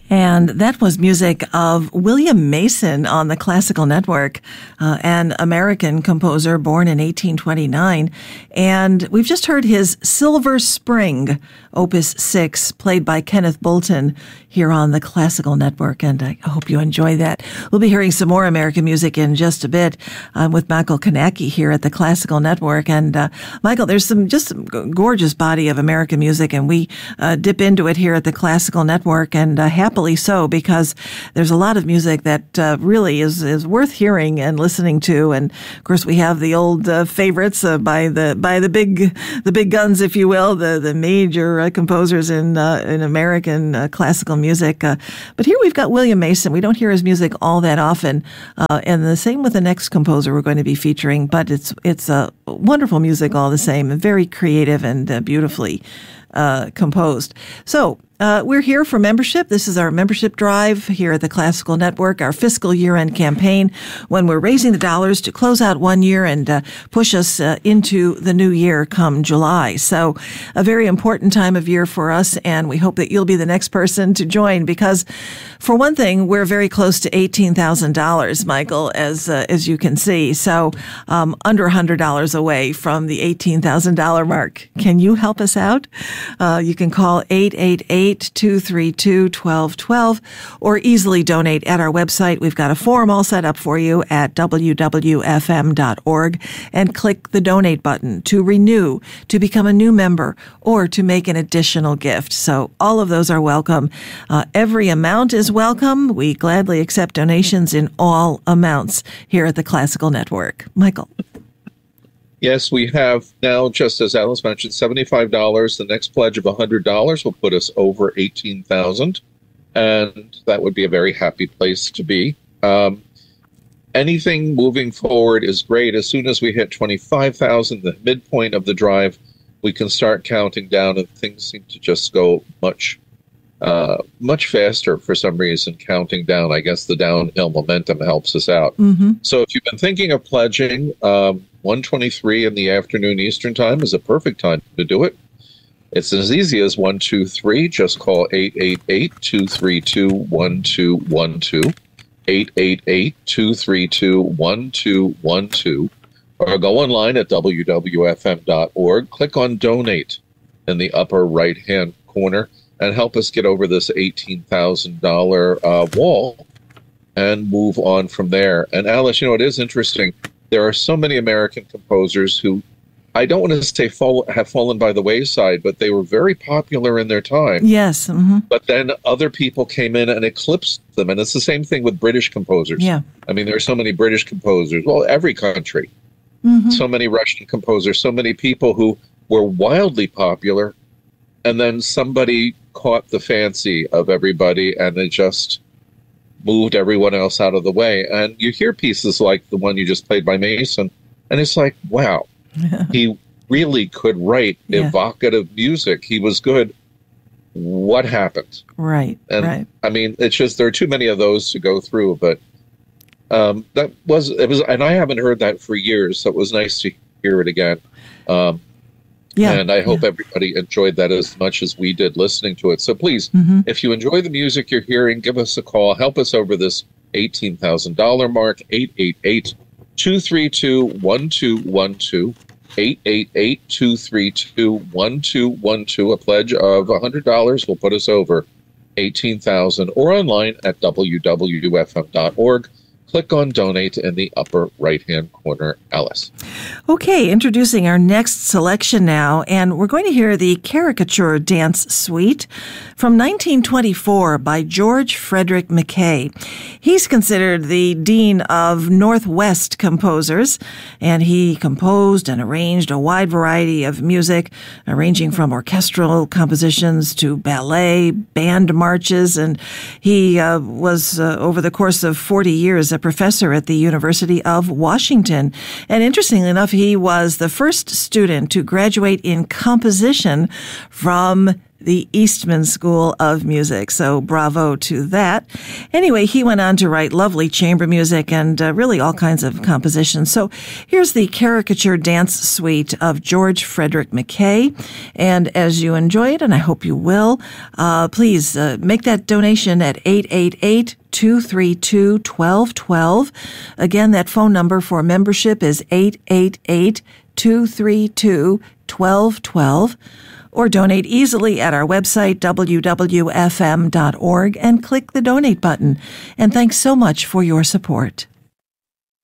And that was music of William Mason on the Classical Network, an American composer born in 1829. And we've just heard his Silver Spring, Opus 6, played by Kenneth Bolton here on the Classical Network. And I hope you enjoy that. We'll be hearing some more American music in just a bit with Michael Konecki here at the Classical Network. And Michael, there's some gorgeous body of American music, and we dip into it here at the Classical Network, and happily so, because there's a lot of music that really is worth hearing and listening to. And of course, we have the old favorites by the big guns, if you will, the major composers in American classical music. But here we've got William Mason. We don't hear his music all that often, and the same with the next composer we're going to be featuring. But it's wonderful music all the same, and very creative and beautifully composed. So we're here for membership. This is our membership drive here at the Classical Network, our fiscal year-end campaign, when we're raising the dollars to close out one year and push us into the new year come July. So a very important time of year for us, and we hope that you'll be the next person to join, because for one thing, we're very close to $18,000, Michael, as you can see. So under $100 away from the $18,000 mark. Can you help us out? You can call 888-232-1212 or easily donate at our website. We've got a form all set up for you at www.fm.org, and click the donate button to renew, to become a new member, or to make an additional gift. So all of those are welcome. Every amount is welcome. We gladly accept donations in all amounts here at the Classical Network. Michael. Yes, we have now, just as Alice mentioned, $75. The next pledge of $100 will put us over $18,000, and that would be a very happy place to be. Anything moving forward is great. As soon as we hit $25,000, the midpoint of the drive, we can start counting down, and things seem to just go much faster for some reason, counting down. I guess the downhill momentum helps us out. Mm-hmm. So if you've been thinking of pledging, 1:23 in the afternoon Eastern Time is a perfect time to do it. It's as easy as 123. Just call 888-232-1212, 888-232-1212, or go online at www.fm.org. Click on Donate in the upper right-hand corner and help us get over this $18,000 wall and move on from there. And Alice, it is interesting. There are so many American composers who, I don't want to say have fallen by the wayside, but they were very popular in their time. Yes. Mm-hmm. But then other people came in and eclipsed them. And it's the same thing with British composers. Yeah. I mean, there are so many British composers. Well, every country. Mm-hmm. So many Russian composers, so many people who were wildly popular. And then somebody caught the fancy of everybody, and they just moved everyone else out of the way. And you hear pieces like the one you just played by Mason, and it's like, wow, he really could write evocative music. He was good. What happened? Right, and, right. I mean, it's just, there are too many of those to go through, but it was, and I haven't heard that for years, so it was nice to hear it again. And I hope everybody enjoyed that as much as we did listening to it. So please, if you enjoy the music you're hearing, give us a call. Help us over this $18,000 mark, 888-232-1212, 888-232-1212. A pledge of $100 will put us over $18,000, or online at www.fm.org. Click on Donate in the upper right-hand corner, Alice. Okay, introducing our next selection now, and we're going to hear the Caricature Dance Suite from 1924 by George Frederick Mackay. He's considered the dean of Northwest composers, and he composed and arranged a wide variety of music, ranging from orchestral compositions to ballet, band marches, and he was, over the course of 40 years, a professor at the University of Washington. And interestingly enough, he was the first student to graduate in composition from the Eastman School of Music. So bravo to that. Anyway, he went on to write lovely chamber music and really all kinds of compositions. So here's the Caricature Dance Suite of George Frederick Mackay. And as you enjoy it, and I hope you will, please make that donation at 888-232-1212. Again, that phone number for membership is 888-232-1212. Or donate easily at our website, wwfm.org, and click the donate button. And thanks so much for your support.